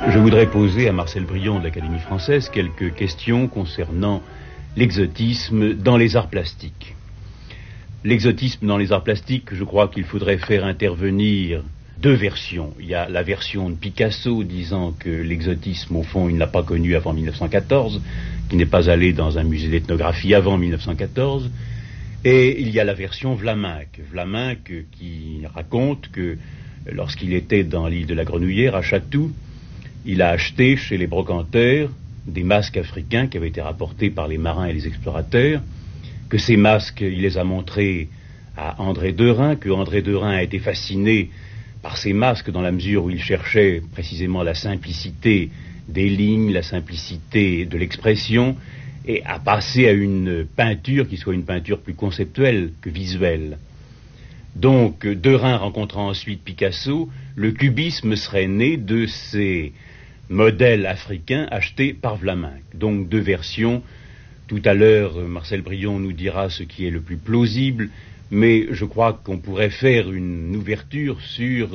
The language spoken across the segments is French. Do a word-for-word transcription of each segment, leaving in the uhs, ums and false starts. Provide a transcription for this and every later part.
Je voudrais poser à Marcel Brion de l'Académie française quelques questions concernant l'exotisme dans les arts plastiques. L'exotisme dans les arts plastiques, je crois qu'il faudrait faire intervenir deux versions. Il y a la version de Picasso disant que l'exotisme, au fond, il n'a pas connu avant mille neuf cent quatorze, qui n'est pas allé dans un musée d'ethnographie avant mille neuf cent quatorze. Et il y a la version Vlaminck. Vlaminck qui raconte que lorsqu'il était dans l'île de la Grenouillère, à Chatou, il a acheté chez les brocanteurs des masques africains qui avaient été rapportés par les marins et les explorateurs, que ces masques, il les a montrés à André Derain, que André Derain a été fasciné par ces masques dans la mesure où il cherchait précisément la simplicité des lignes, la simplicité de l'expression, et a passé à une peinture qui soit une peinture plus conceptuelle que visuelle. Donc, Derain rencontrant ensuite Picasso, le cubisme serait né de ces modèles africains achetés par Vlaminck. Donc, deux versions. Tout à l'heure, Marcel Brion nous dira ce qui est le plus plausible, mais je crois qu'on pourrait faire une ouverture sur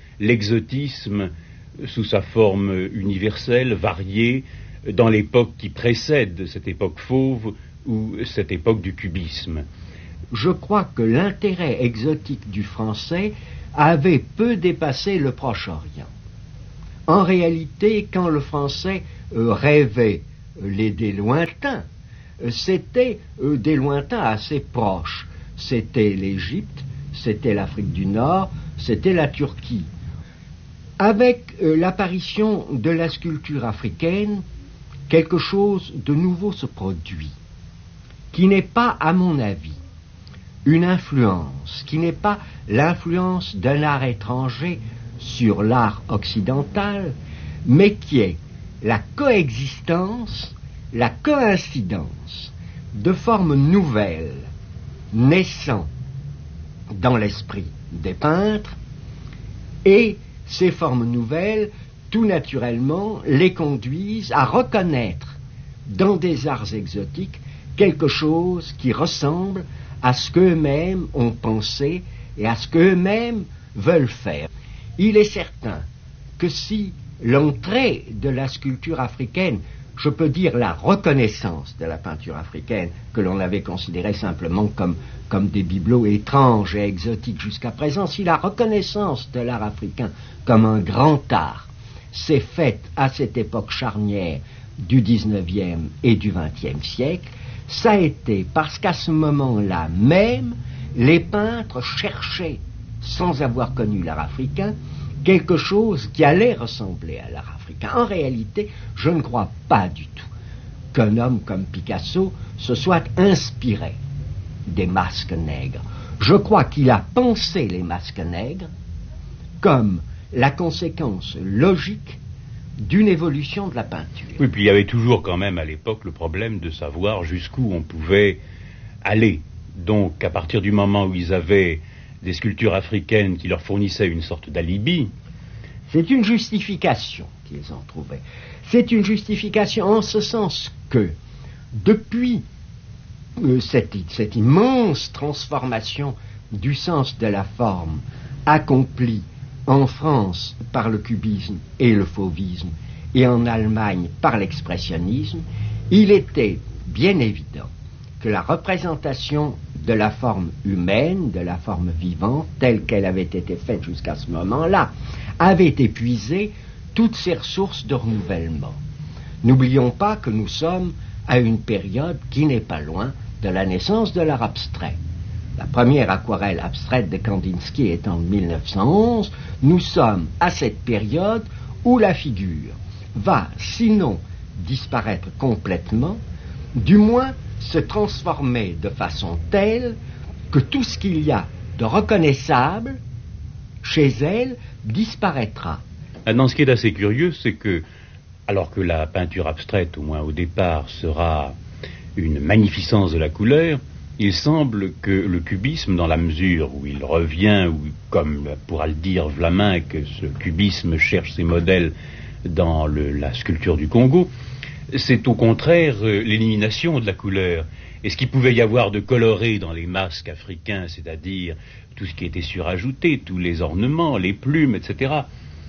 l'exotisme sous sa forme universelle, variée, dans l'époque qui précède cette époque fauve ou cette époque du cubisme. Je crois que l'intérêt exotique du français avait peu dépassé le Proche-Orient. En réalité, quand le français euh, rêvait euh, les, des lointains, euh, c'était euh, des lointains assez proches. C'était l'Égypte, c'était l'Afrique du Nord, c'était la Turquie. Avec euh, l'apparition de la sculpture africaine, quelque chose de nouveau se produit, qui n'est pas, à mon avis, une influence, qui n'est pas l'influence d'un art étranger sur l'art occidental, mais qui est la coexistence, la coïncidence de formes nouvelles naissant dans l'esprit des peintres, et ces formes nouvelles, tout naturellement, les conduisent à reconnaître dans des arts exotiques quelque chose qui ressemble à ce qu'eux-mêmes ont pensé et à ce qu'eux-mêmes veulent faire. Il est certain que si l'entrée de la sculpture africaine, je peux dire la reconnaissance de la peinture africaine, que l'on avait considérée simplement comme, comme des bibelots étranges et exotiques jusqu'à présent, si la reconnaissance de l'art africain comme un grand art s'est faite à cette époque charnière du dix-neuvième et du vingtième siècle, ça a été parce qu'à ce moment-là même, les peintres cherchaient, sans avoir connu l'art africain, quelque chose qui allait ressembler à l'art africain. En réalité, je ne crois pas du tout qu'un homme comme Picasso se soit inspiré des masques nègres. Je crois qu'il a pensé les masques nègres comme la conséquence logique d'une évolution de la peinture. Oui, puis il y avait toujours quand même à l'époque le problème de savoir jusqu'où on pouvait aller. Donc, à partir du moment où ils avaient des sculptures africaines qui leur fournissaient une sorte d'alibi... C'est une justification qu'ils en trouvaient. C'est une justification en ce sens que, depuis euh, cette, cette immense transformation du sens de la forme accomplie en France par le cubisme et le fauvisme, et en Allemagne par l'expressionnisme, il était bien évident que la représentation de la forme humaine, de la forme vivante, telle qu'elle avait été faite jusqu'à ce moment-là, avait épuisé toutes ses ressources de renouvellement. N'oublions pas que nous sommes à une période qui n'est pas loin de la naissance de l'art abstrait. La première aquarelle abstraite de Kandinsky est en mille neuf cent onze. Nous sommes à cette période où la figure va, sinon disparaître complètement, du moins se transformer de façon telle que tout ce qu'il y a de reconnaissable chez elle disparaîtra. Maintenant, ce qui est assez curieux, c'est que, alors que la peinture abstraite, au moins au départ, sera une magnificence de la couleur, il semble que le cubisme, dans la mesure où il revient, ou comme pourra le dire Vlaminck, que ce cubisme cherche ses modèles dans le, la sculpture du Congo, c'est au contraire euh, l'élimination de la couleur. Et ce qu'il pouvait y avoir de coloré dans les masques africains, c'est-à-dire tout ce qui était surajouté, tous les ornements, les plumes, et cetera,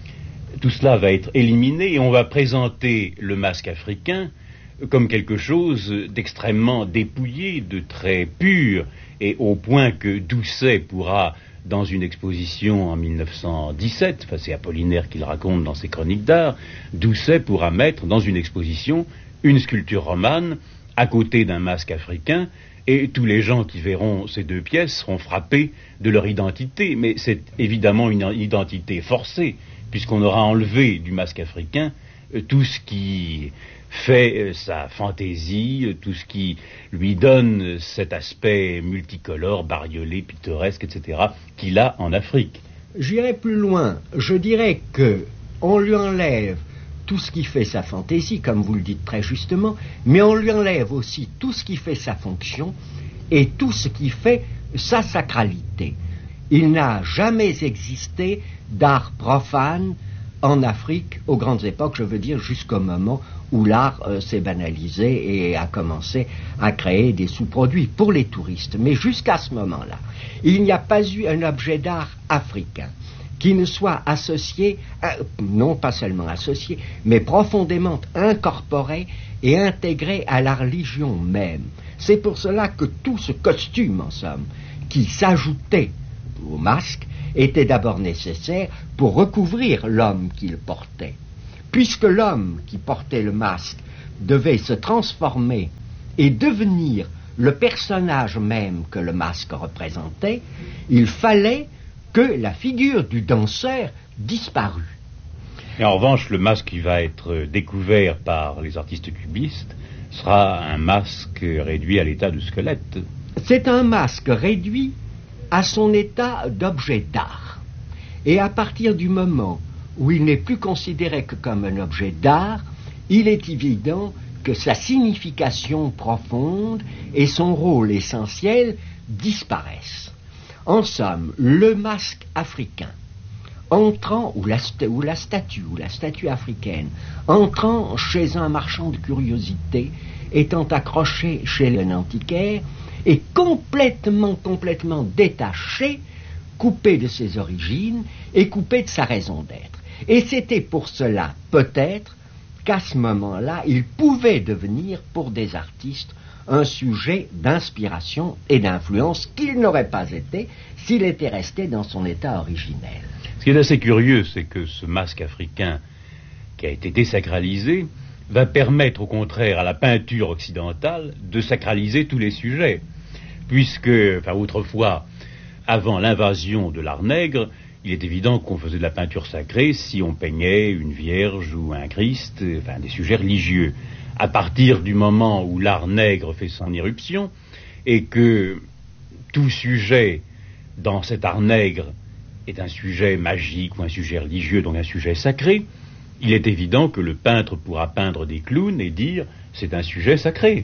tout cela va être éliminé et on va présenter le masque africain comme quelque chose d'extrêmement dépouillé, de très pur, et au point que Doucet pourra, dans une exposition en mille neuf cent dix-sept, enfin c'est Apollinaire qui le raconte dans ses chroniques d'art, Doucet pourra mettre dans une exposition une sculpture romane à côté d'un masque africain, et tous les gens qui verront ces deux pièces seront frappés de leur identité, mais c'est évidemment une identité forcée, puisqu'on aura enlevé du masque africain euh, tout ce qui fait euh, sa fantaisie, euh, tout ce qui lui donne euh, cet aspect multicolore, bariolé, pittoresque, et cetera, qu'il a en Afrique. J'irai plus loin. Je dirais que on lui enlève tout ce qui fait sa fantaisie, comme vous le dites très justement, mais on lui enlève aussi tout ce qui fait sa fonction et tout ce qui fait sa sacralité. Il n'a jamais existé d'art profane en Afrique aux grandes époques, je veux dire jusqu'au moment où l'art euh, s'est banalisé et a commencé à créer des sous-produits pour les touristes. Mais jusqu'à ce moment-là, il n'y a pas eu un objet d'art africain qui ne soit associé, à, non pas seulement associé, mais profondément incorporé et intégré à la religion même. C'est pour cela que tout ce costume, en somme, qui s'ajoutait au masque, était d'abord nécessaire pour recouvrir l'homme qu'il portait. Puisque l'homme qui portait le masque devait se transformer et devenir le personnage même que le masque représentait, il fallait que la figure du danseur disparût. Et en revanche, le masque qui va être découvert par les artistes cubistes sera un masque réduit à l'état de squelette. C'est un masque réduit à son état d'objet d'art. Et à partir du moment où il n'est plus considéré que comme un objet d'art, il est évident que sa signification profonde et son rôle essentiel disparaissent. En somme, le masque africain, entrant, ou la, ou la statue, ou la statue africaine, entrant chez un marchand de curiosités, étant accroché chez un antiquaire, est complètement, complètement détaché, coupé de ses origines et coupé de sa raison d'être. Et c'était pour cela, peut-être, qu'à ce moment-là, il pouvait devenir, pour des artistes, un sujet d'inspiration et d'influence qu'il n'aurait pas été s'il était resté dans son état originel. Ce qui est assez curieux, c'est que ce masque africain qui a été désacralisé va permettre au contraire à la peinture occidentale de sacraliser tous les sujets, puisque, enfin autrefois, avant l'invasion de l'art nègre, il est évident qu'on faisait de la peinture sacrée si on peignait une Vierge ou un Christ, enfin des sujets religieux. À partir du moment où l'art nègre fait son irruption et que tout sujet dans cet art nègre est un sujet magique ou un sujet religieux, donc un sujet sacré, il est évident que le peintre pourra peindre des clowns et dire c'est un sujet sacré.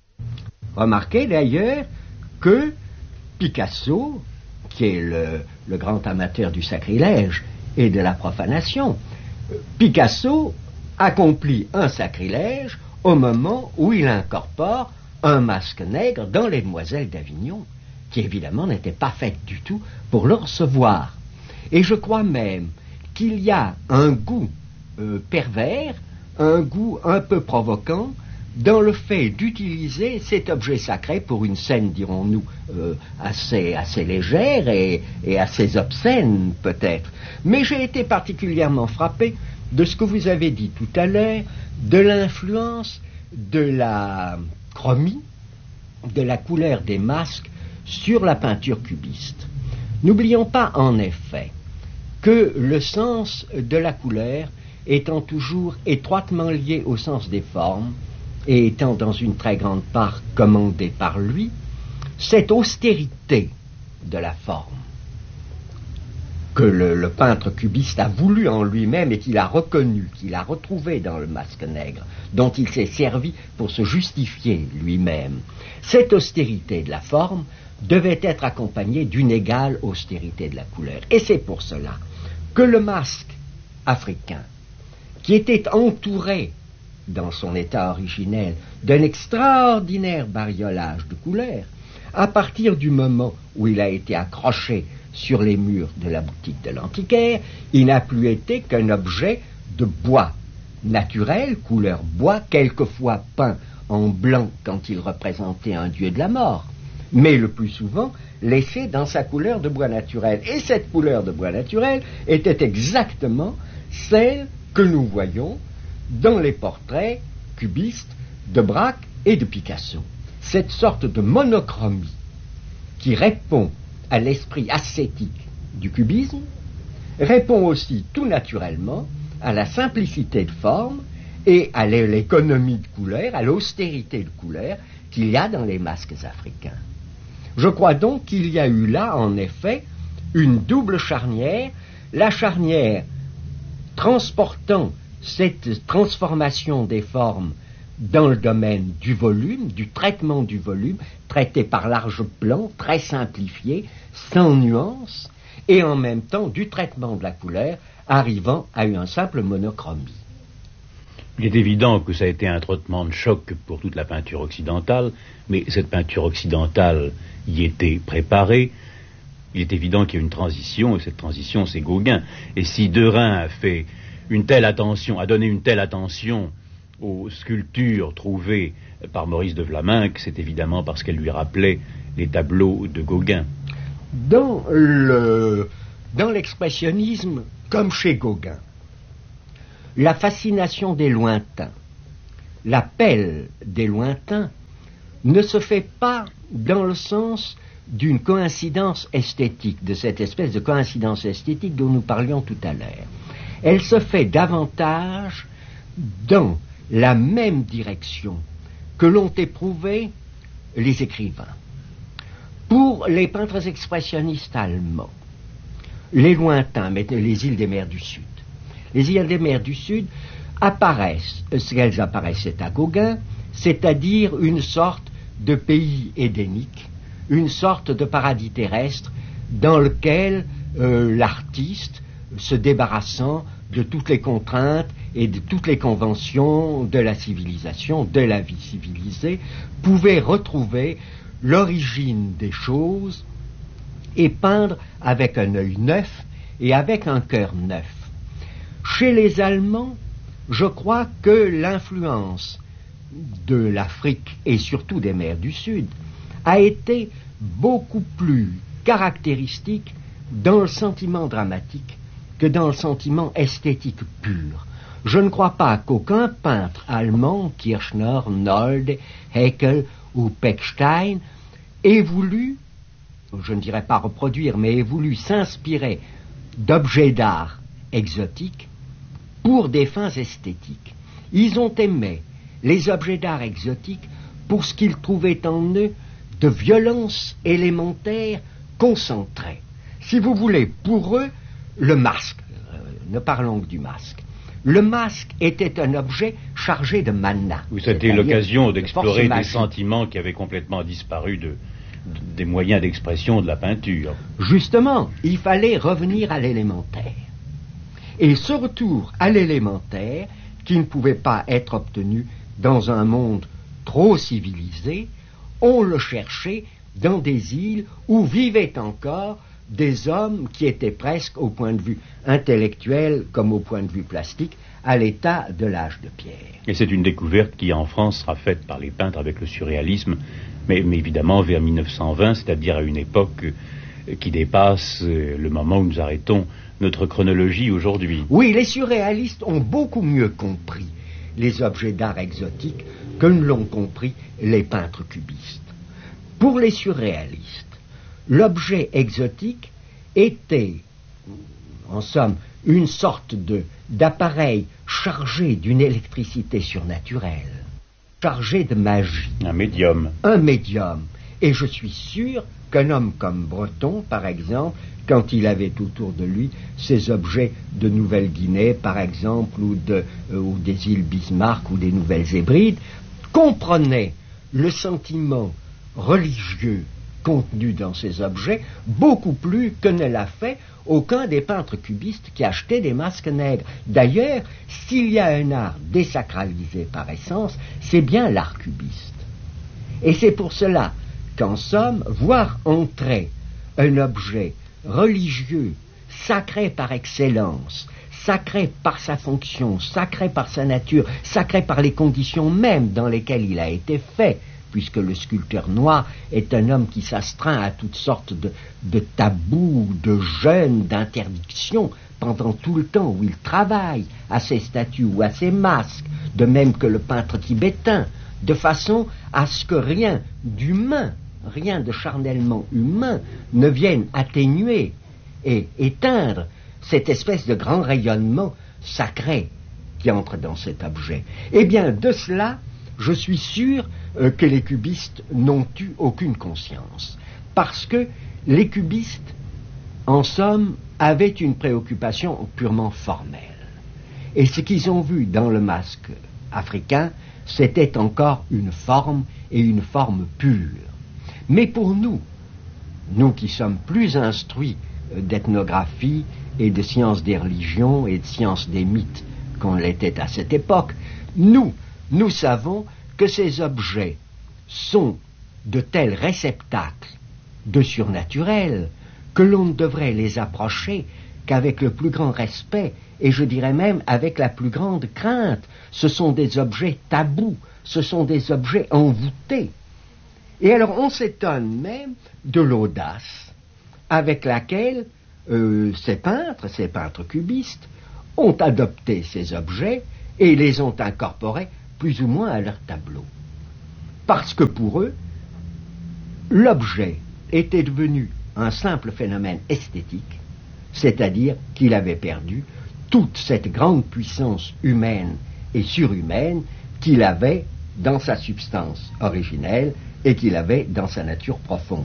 Remarquez d'ailleurs que Picasso, qui est le, le grand amateur du sacrilège et de la profanation, Picasso accomplit un sacrilège au moment où il incorpore un masque nègre dans les Demoiselles d'Avignon, qui évidemment n'était pas faite du tout pour le recevoir. Et je crois même qu'il y a un goût euh, pervers, un goût un peu provoquant, dans le fait d'utiliser cet objet sacré pour une scène, dirons-nous, euh, assez, assez légère et, et assez obscène peut-être. Mais j'ai été particulièrement frappé de ce que vous avez dit tout à l'heure, de l'influence de la chromie, de la couleur des masques sur la peinture cubiste. N'oublions pas en effet que le sens de la couleur étant toujours étroitement lié au sens des formes et étant dans une très grande part commandé par lui, cette austérité de la forme que le, le peintre cubiste a voulu en lui-même et qu'il a reconnu, qu'il a retrouvé dans le masque nègre, dont il s'est servi pour se justifier lui-même, cette austérité de la forme devait être accompagnée d'une égale austérité de la couleur. Et c'est pour cela que le masque africain, qui était entouré dans son état originel d'un extraordinaire bariolage de couleurs, à partir du moment où il a été accroché sur les murs de la boutique de l'antiquaire, il n'a plus été qu'un objet de bois naturel, couleur bois, quelquefois peint en blanc quand il représentait un dieu de la mort, mais le plus souvent laissé dans sa couleur de bois naturel. Et cette couleur de bois naturel était exactement celle que nous voyons dans les portraits cubistes de Braque et de Picasso. Cette sorte de monochromie qui répond à l'esprit ascétique du cubisme répond aussi tout naturellement à la simplicité de forme et à l'économie de couleur, à l'austérité de couleur qu'il y a dans les masques africains. Je crois donc qu'il y a eu là, en effet, une double charnière, la charnière transportant cette transformation des formes dans le domaine du volume, du traitement du volume, traité par large plan, très simplifié, sans nuance, et en même temps du traitement de la couleur, arrivant à une simple monochromie. Il est évident que ça a été un traitement de choc pour toute la peinture occidentale, mais cette peinture occidentale y était préparée. Il est évident qu'il y a une transition, et cette transition, c'est Gauguin. Et si Derain a fait une telle attention, a donné une telle attention aux sculptures trouvées par Maurice de Vlaminck, c'est évidemment parce qu'elles lui rappelaient les tableaux de Gauguin. Dans le, dans l'expressionnisme, comme chez Gauguin, la fascination des lointains, l'appel des lointains ne se fait pas dans le sens d'une coïncidence esthétique, de cette espèce de coïncidence esthétique dont nous parlions tout à l'heure. Elle se fait davantage dans la même direction que l'ont éprouvé les écrivains. Pour les peintres expressionnistes allemands, les lointains, mais les îles des mers du Sud, les îles des mers du Sud apparaissent, ce qu'elles apparaissaient à Gauguin, c'est-à-dire une sorte de pays édénique, une sorte de paradis terrestre dans lequel euh, l'artiste, se débarrassant de toutes les contraintes et de toutes les conventions de la civilisation, de la vie civilisée, pouvait retrouver l'origine des choses et peindre avec un œil neuf et avec un cœur neuf. Chez les Allemands, je crois que l'influence de l'Afrique et surtout des mers du Sud a été beaucoup plus caractéristique dans le sentiment dramatique que dans le sentiment esthétique pur. Je ne crois pas qu'aucun peintre allemand, Kirchner, Nolde, Haeckel ou Pechstein, ait voulu, je ne dirais pas reproduire, mais ait voulu s'inspirer d'objets d'art exotiques pour des fins esthétiques. Ils ont aimé les objets d'art exotiques pour ce qu'ils trouvaient en eux de violence élémentaire concentrée. Si vous voulez, pour eux, le masque, euh, ne parlons que du masque, le masque était un objet chargé de mana. Oui, c'était l'occasion d'explorer des sentiments qui avaient complètement disparu de, de, des moyens d'expression de la peinture. Justement, il fallait revenir à l'élémentaire. Et ce retour à l'élémentaire, qui ne pouvait pas être obtenu dans un monde trop civilisé, on le cherchait dans des îles où vivaient encore des hommes qui étaient presque, au point de vue intellectuel comme au point de vue plastique, à l'état de l'âge de pierre. Et c'est une découverte qui, en France, sera faite par les peintres avec le surréalisme, mais, mais évidemment vers mille neuf cent vingt, c'est-à-dire à une époque euh, qui dépasse euh, le moment où nous arrêtons notre chronologie aujourd'hui. Oui, les surréalistes ont beaucoup mieux compris les objets d'art exotiques que ne l'ont compris les peintres cubistes. Pour les surréalistes, l'objet exotique était, en somme, une sorte de, d'appareil chargé d'une électricité surnaturelle, chargé de magie. Un médium. Un médium. Et je suis sûr qu'un homme comme Breton, par exemple, quand il avait autour de lui ces objets de Nouvelle-Guinée, par exemple, ou, de, euh, ou des îles Bismarck ou des Nouvelles Hébrides, comprenait le sentiment religieux contenu dans ces objets beaucoup plus que ne l'a fait aucun des peintres cubistes qui achetaient des masques nègres. D'ailleurs, s'il y a un art désacralisé par essence, c'est bien l'art cubiste. Et c'est pour cela qu'en somme, voir entrer un objet religieux, sacré par excellence, sacré par sa fonction, sacré par sa nature, sacré par les conditions mêmes dans lesquelles il a été fait, puisque le sculpteur noir est un homme qui s'astreint à toutes sortes de, de tabous, de jeûnes, d'interdictions, pendant tout le temps où il travaille à ses statues ou à ses masques, de même que le peintre tibétain, de façon à ce que rien d'humain, rien de charnellement humain ne vienne atténuer et éteindre cette espèce de grand rayonnement sacré qui entre dans cet objet. Eh bien, de cela, je suis sûr euh, que les cubistes n'ont eu aucune conscience, parce que les cubistes, en somme, avaient une préoccupation purement formelle. Et ce qu'ils ont vu dans le masque africain, c'était encore une forme, et une forme pure. Mais pour nous, nous qui sommes plus instruits d'ethnographie et de sciences des religions et de sciences des mythes qu'on l'était à cette époque, nous, nous savons que ces objets sont de tels réceptacles de surnaturel que l'on ne devrait les approcher qu'avec le plus grand respect, et je dirais même avec la plus grande crainte. Ce sont des objets tabous, ce sont des objets envoûtés. Et alors on s'étonne même de l'audace avec laquelle euh, ces peintres, ces peintres cubistes, ont adopté ces objets et les ont incorporés plus ou moins à leur tableau. Parce que pour eux, l'objet était devenu un simple phénomène esthétique, c'est-à-dire qu'il avait perdu toute cette grande puissance humaine et surhumaine qu'il avait dans sa substance originelle et qu'il avait dans sa nature profonde.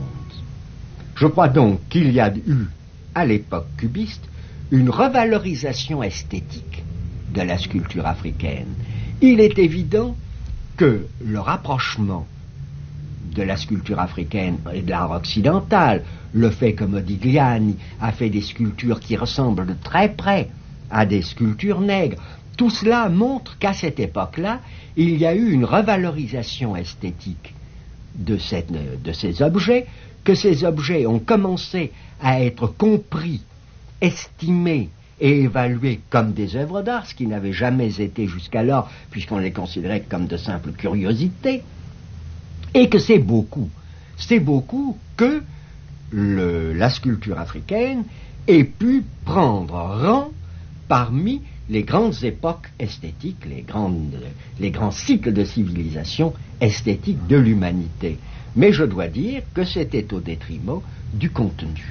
Je crois donc qu'il y a eu, à l'époque cubiste, une revalorisation esthétique de la sculpture africaine. Il est évident que le rapprochement de la sculpture africaine et de l'art occidental, le fait que Modigliani a fait des sculptures qui ressemblent de très près à des sculptures nègres, tout cela montre qu'à cette époque-là, il y a eu une revalorisation esthétique de, cette, de ces objets, que ces objets ont commencé à être compris, estimés et évalués comme des œuvres d'art, ce qui n'avait jamais été jusqu'alors, puisqu'on les considérait comme de simples curiosités, et que c'est beaucoup, c'est beaucoup que le, la sculpture africaine ait pu prendre rang parmi les grandes époques esthétiques, les, grandes, les grands cycles de civilisation esthétique de l'humanité. Mais je dois dire que c'était au détriment du contenu.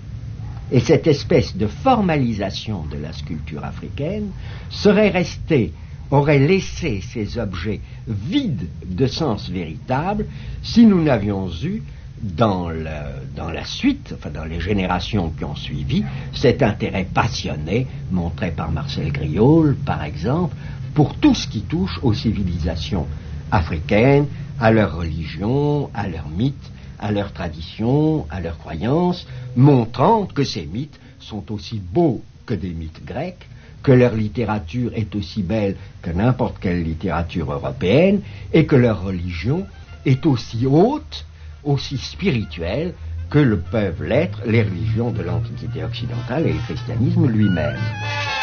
Et cette espèce de formalisation de la sculpture africaine serait restée, aurait laissé ces objets vides de sens véritable si nous n'avions eu dans, le, dans la suite, enfin dans les générations qui ont suivi, cet intérêt passionné montré par Marcel Griaule, par exemple, pour tout ce qui touche aux civilisations africaines, à leur religion, à leurs mythes, à leurs traditions, à leurs croyances, montrant que ces mythes sont aussi beaux que des mythes grecs, que leur littérature est aussi belle que n'importe quelle littérature européenne, et que leur religion est aussi haute, aussi spirituelle que le peuvent l'être les religions de l'Antiquité occidentale et le christianisme lui-même.